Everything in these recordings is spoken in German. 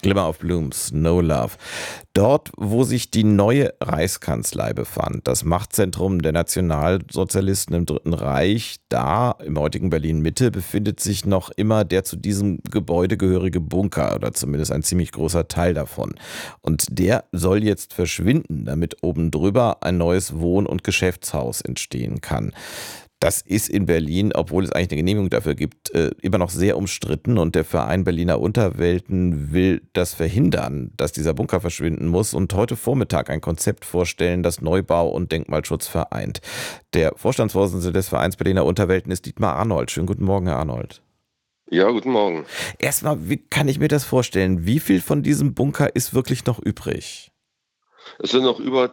Glimmer of Blooms, No Love. Dort, wo sich die neue Reichskanzlei befand, das Machtzentrum der Nationalsozialisten im Dritten Reich, da im heutigen Berlin-Mitte, befindet sich noch immer der zu diesem Gebäude gehörige Bunker oder zumindest ein ziemlich großer Teil davon. Und der soll jetzt verschwinden, damit oben drüber ein neues Wohn- und Geschäftshaus entstehen kann. Das ist in Berlin, obwohl es eigentlich eine Genehmigung dafür gibt, immer noch sehr umstritten und der Verein Berliner Unterwelten will das verhindern, dass dieser Bunker verschwinden muss und heute Vormittag ein Konzept vorstellen, das Neubau und Denkmalschutz vereint. Der Vorstandsvorsitzende des Vereins Berliner Unterwelten ist Dietmar Arnold. Schönen guten Morgen, Herr Arnold. Ja, guten Morgen. Erstmal, wie kann ich mir das vorstellen? Wie viel von diesem Bunker ist wirklich noch übrig? Es sind noch über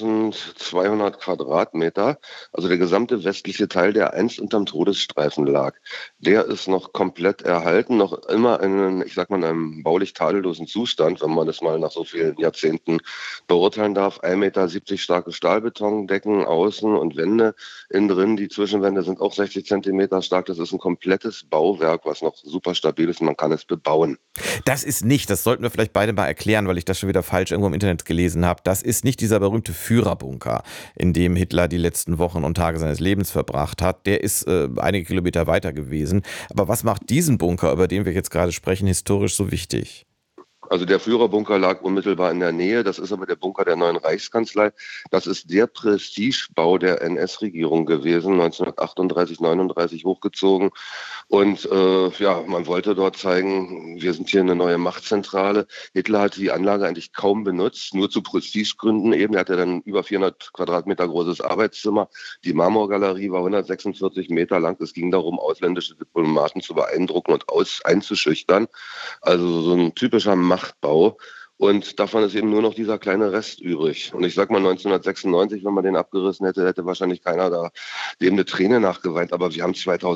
1200 Quadratmeter, also der gesamte westliche Teil, der einst unterm Todesstreifen lag. Der ist noch komplett erhalten, noch immer ich sag mal, in einem baulich tadellosen Zustand, wenn man das mal nach so vielen Jahrzehnten beurteilen darf. 1,70 Meter starke Stahlbetondecken, Außen und Wände innen drin. Die Zwischenwände sind auch 60 Zentimeter stark. Das ist ein komplettes Bauwerk, was noch super stabil ist. Man kann es bebauen. Das ist nicht, das sollten wir vielleicht beide mal erklären, weil ich das schon wieder falsch irgendwo im Internet gelesen habe. Das ist nicht dieser berühmte Führerbunker, in dem Hitler die letzten Wochen und Tage seines Lebens verbracht hat. Der ist einige Kilometer weiter gewesen. Aber was macht diesen Bunker, über den wir jetzt gerade sprechen, historisch so wichtig? Also der Führerbunker lag unmittelbar in der Nähe. Das ist aber der Bunker der neuen Reichskanzlei. Das ist der Prestigebau der NS-Regierung gewesen, 1938, 39 hochgezogen. Und ja, man wollte dort zeigen, wir sind hier eine neue Machtzentrale. Hitler hat die Anlage eigentlich kaum benutzt, nur zu Prestigegründen eben. Er hatte dann über 400 Quadratmeter großes Arbeitszimmer. Die Marmorgalerie war 146 Meter lang. Es ging darum, ausländische Diplomaten zu beeindrucken und einzuschüchtern. Also so ein typischer Machtbau. Und davon ist eben nur noch dieser kleine Rest übrig. Und ich sag mal, 1996, wenn man den abgerissen hätte, hätte wahrscheinlich keiner da dem eine Träne nachgeweint. Aber wir haben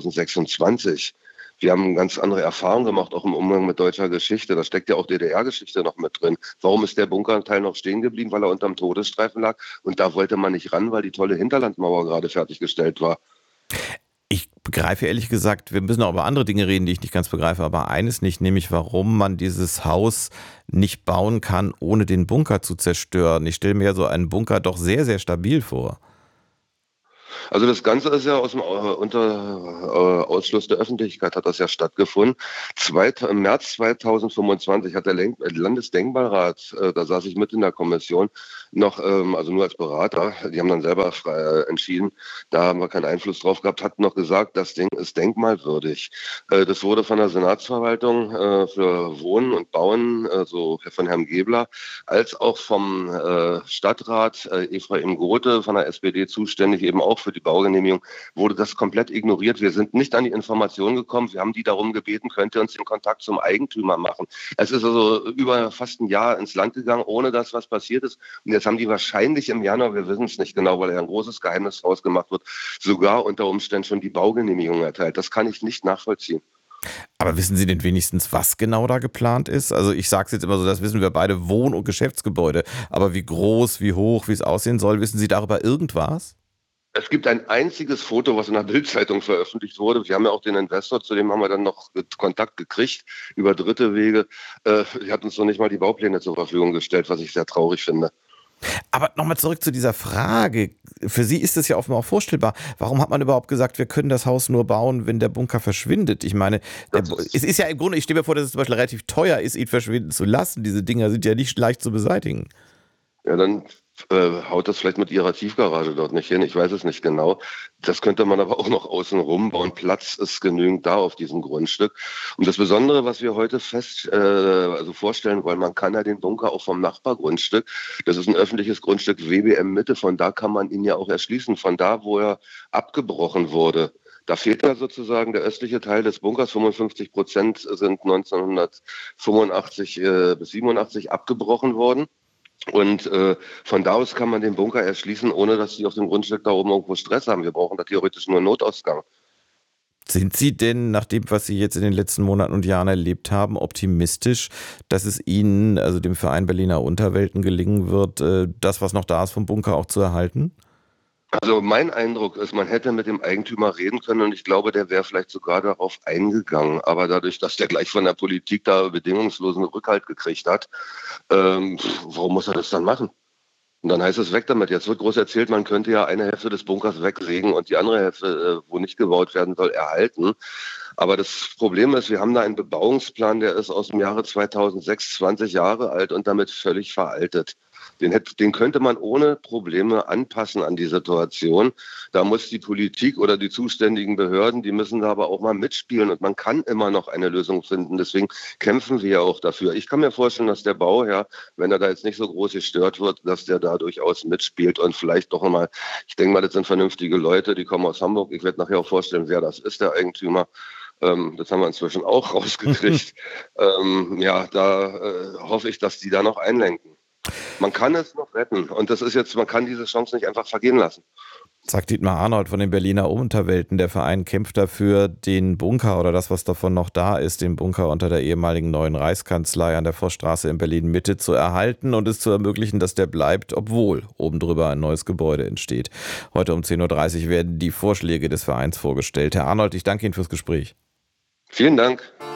2026. Wir haben ganz andere Erfahrungen gemacht, auch im Umgang mit deutscher Geschichte. Da steckt ja auch DDR-Geschichte noch mit drin. Warum ist der Bunkerteil noch stehen geblieben? Weil er unterm Todesstreifen lag. Und da wollte man nicht ran, weil die tolle Hinterlandmauer gerade fertiggestellt war. Ich begreife ehrlich gesagt, wir müssen auch über andere Dinge reden, die ich nicht ganz begreife, aber eines nicht, nämlich warum man dieses Haus nicht bauen kann, ohne den Bunker zu zerstören. Ich stelle mir ja so einen Bunker doch sehr, sehr stabil vor. Also das Ganze ist ja unter Ausschluss der Öffentlichkeit hat das ja stattgefunden. Im März 2025 hat der Landesdenkmalrat, da saß ich mit in der Kommission, noch, also nur als Berater, die haben dann selber frei, entschieden, da haben wir keinen Einfluss drauf gehabt, hat noch gesagt, das Ding ist denkmalwürdig. Das wurde von der Senatsverwaltung für Wohnen und Bauen, so von Herrn Gebler, als auch vom Stadtrat Ephraim Grote von der SPD zuständig, eben auch für die Baugenehmigung, wurde das komplett ignoriert. Wir sind nicht an die Informationen gekommen. Wir haben die darum gebeten, könnt ihr uns den Kontakt zum Eigentümer machen. Es ist also über fast ein Jahr ins Land gegangen, ohne dass was passiert ist. Und jetzt haben die wahrscheinlich im Januar, wir wissen es nicht genau, weil ja ein großes Geheimnis rausgemacht wird, sogar unter Umständen schon die Baugenehmigung erteilt. Das kann ich nicht nachvollziehen. Aber wissen Sie denn wenigstens, was genau da geplant ist? Also ich sage es jetzt immer so, das wissen wir beide, Wohn- und Geschäftsgebäude. Aber wie groß, wie hoch, wie es aussehen soll, wissen Sie darüber irgendwas? Es gibt ein einziges Foto, was in der Bild-Zeitung veröffentlicht wurde. Wir haben ja auch den Investor, zu dem haben wir dann noch Kontakt gekriegt über dritte Wege. Die hat uns noch nicht mal die Baupläne zur Verfügung gestellt, was ich sehr traurig finde. Aber nochmal zurück zu dieser Frage. Für Sie ist es ja offenbar auch vorstellbar. Warum hat man überhaupt gesagt, wir können das Haus nur bauen, wenn der Bunker verschwindet? Ich meine, Das es ist ist ja im Grunde, ich stelle mir vor, dass es zum Beispiel relativ teuer ist, ihn verschwinden zu lassen. Diese Dinger sind ja nicht leicht zu beseitigen. Ja, dann haut das vielleicht mit ihrer Tiefgarage dort nicht hin. Ich weiß es nicht genau. Das könnte man aber auch noch außen rum bauen. Platz ist genügend da auf diesem Grundstück. Und das Besondere, was wir heute also vorstellen wollen, man kann ja den Bunker auch vom Nachbargrundstück, das ist ein öffentliches Grundstück WBM Mitte, von da kann man ihn ja auch erschließen, von da, wo er abgebrochen wurde. Da fehlt ja sozusagen der östliche Teil des Bunkers. 55% sind 1985 bis 87 abgebrochen worden. Und von da aus kann man den Bunker erschließen, ohne dass die auf dem Grundstück da oben irgendwo Stress haben. Wir brauchen da theoretisch nur einen Notausgang. Sind Sie denn, nach dem, was Sie jetzt in den letzten Monaten und Jahren erlebt haben, optimistisch, dass es Ihnen, also dem Verein Berliner Unterwelten, gelingen wird, das, was noch da ist, vom Bunker auch zu erhalten? Also mein Eindruck ist, man hätte mit dem Eigentümer reden können und ich glaube, der wäre vielleicht sogar darauf eingegangen. Aber dadurch, dass der gleich von der Politik da bedingungslosen Rückhalt gekriegt hat, warum muss er das dann machen? Und dann heißt es weg damit. Jetzt wird groß erzählt, man könnte ja eine Hälfte des Bunkers wegsägen und die andere Hälfte, wo nicht gebaut werden soll, erhalten. Aber das Problem ist, wir haben da einen Bebauungsplan, der ist aus dem Jahre 2006, 20 Jahre alt und damit völlig veraltet. Den könnte man ohne Probleme anpassen an die Situation. Da muss die Politik oder die zuständigen Behörden, die müssen da aber auch mal mitspielen und man kann immer noch eine Lösung finden. Deswegen kämpfen wir ja auch dafür. Ich kann mir vorstellen, dass der Bauherr, wenn er da jetzt nicht so groß gestört wird, dass der da durchaus mitspielt und vielleicht doch nochmal, ich denke mal, das sind vernünftige Leute, die kommen aus Hamburg. Ich werde nachher auch vorstellen, wer das ist, der Eigentümer. Das haben wir inzwischen auch rausgekriegt. Ja, da hoffe ich, dass die da noch einlenken. Man kann es noch retten und das ist jetzt, man kann diese Chance nicht einfach vergehen lassen. Sagt Dietmar Arnold von den Berliner Unterwelten. Der Verein kämpft dafür, den Bunker oder das, was davon noch da ist, den Bunker unter der ehemaligen Neuen Reichskanzlei an der Vossstraße in Berlin-Mitte zu erhalten und es zu ermöglichen, dass der bleibt, obwohl oben drüber ein neues Gebäude entsteht. Heute um 10.30 Uhr werden die Vorschläge des Vereins vorgestellt. Herr Arnold, ich danke Ihnen fürs Gespräch. Vielen Dank.